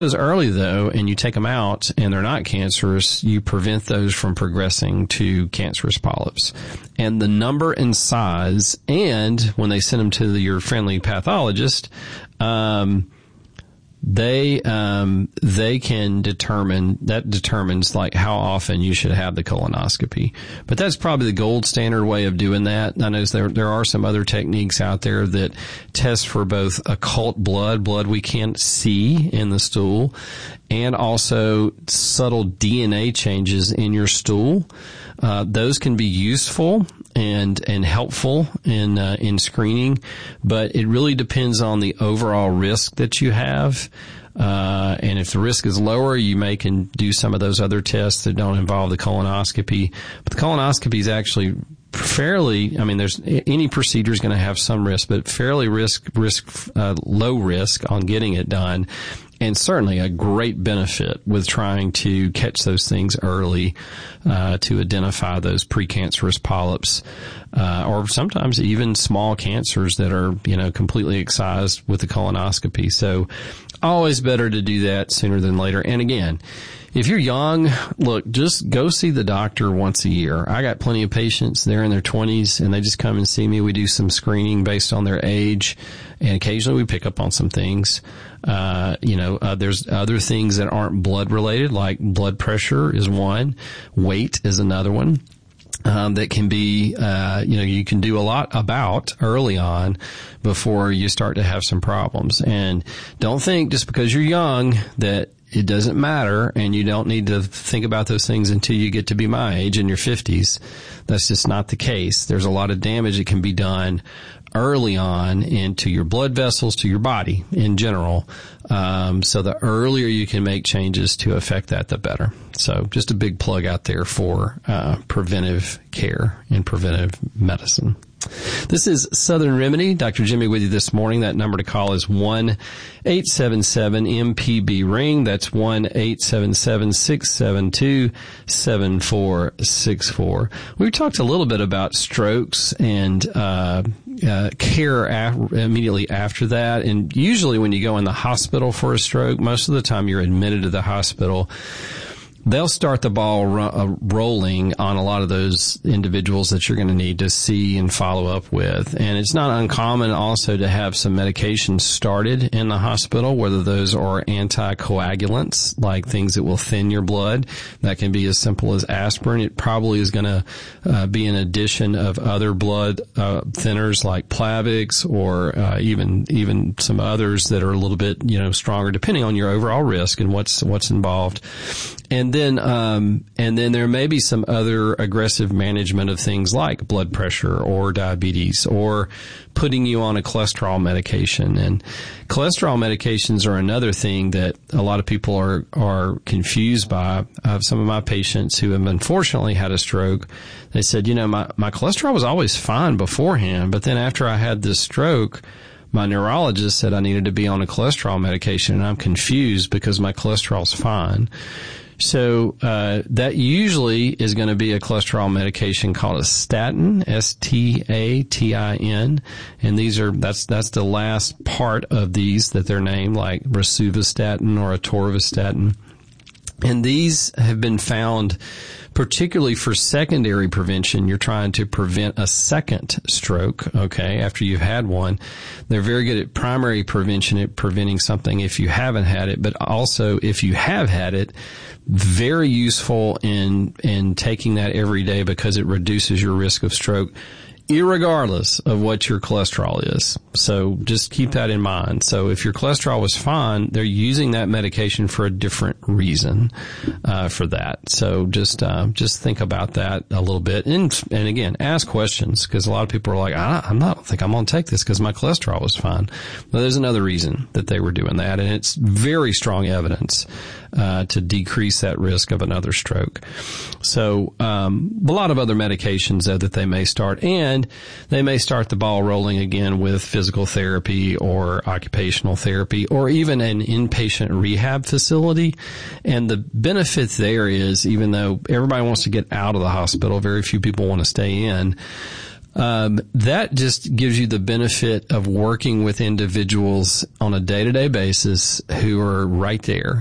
those early, though, and you take them out and they're not cancerous, you prevent those from progressing to cancerous polyps. And the number and size, and when they send them to your friendly pathologist, they can determines like how often you should have the colonoscopy. But that's probably the gold standard way of doing that. I know there are some other techniques out there that test for both occult blood we can't see in the stool, and also subtle DNA changes in your stool. Those can be useful and helpful in screening, but it really depends on the overall risk that you have. And if the risk is lower, you can do some of those other tests that don't involve the colonoscopy. But the colonoscopy is actually fairly, there's any procedure is going to have some risk, but fairly low risk on getting it done. And certainly a great benefit with trying to catch those things early, to identify those precancerous polyps, or sometimes even small cancers that are, completely excised with the colonoscopy. So always better to do that sooner than later. And again, if you're young, look, just go see the doctor once a year. I got plenty of patients, they're in their 20s, and they just come and see me. We do some screening based on their age, and occasionally we pick up on some ththings. There's other things that aren't blood related, like blood pressure is one, weight is another one. That can be, you can do a lot about early on before you start to have some problems. And don't think just because you're young that it doesn't matter and you don't need to think about those things until you get to be my age in your 50s. That's just not the case. There's a lot of damage that can be done early on into your blood vessels, to your body in general. So the earlier you can make changes to affect that, the better. So just a big plug out there for preventive care and preventive medicine. This is Southern Remedy. Dr. Jimmy with you this morning. That number to call is 1-877-MPB-RING. That's 1-877-672-7464. We talked a little bit about strokes and care immediately after that. And usually when you go in the hospital for a stroke, most of the time you're admitted to the hospital. They'll start the ball rolling on a lot of those individuals that you're going to need to see and follow up with. And it's not uncommon also to have some medications started in the hospital, whether those are anticoagulants, like things that will thin your blood. That can be as simple as aspirin. It probably is going to be an addition of other blood thinners like Plavix, or even some others that are a little bit stronger, depending on your overall risk and what's involved. And then there may be some other aggressive management of things like blood pressure or diabetes, or putting you on a cholesterol medication. And cholesterol medications are another thing that a lot of people are confused by. I have some of my patients who have unfortunately had a stroke. They said, my cholesterol was always fine beforehand, but then after I had this stroke, my neurologist said I needed to be on a cholesterol medication, and I'm confused because my cholesterol's fine. So that usually is going to be a cholesterol medication called a statin, S-T-A-T-I-N, and that's the last part of these that they're named, like rosuvastatin or atorvastatin. And these have been found particularly for secondary prevention. You're trying to prevent a second stroke, after you've had one. They're very good at primary prevention, at preventing something if you haven't had it, but also if you have had it, very useful in taking that every day because it reduces your risk of stroke, irregardless of what your cholesterol is. So just keep that in mind. So if your cholesterol was fine, they're using that medication for a different reason for that. So just think about that a little bit. And again, ask questions, because a lot of people are like, I don't think I'm going to take this because my cholesterol was fine. Well, there's another reason that they were doing that, and it's very strong evidence to decrease that risk of another stroke. So a lot of other medications that they may start, and they may start the ball rolling again with physical therapy or occupational therapy, or even an inpatient rehab facility. And the benefit there is, even though everybody wants to get out of the hospital, very few people want to stay in. That just gives you the benefit of working with individuals on a day-to-day basis who are right there.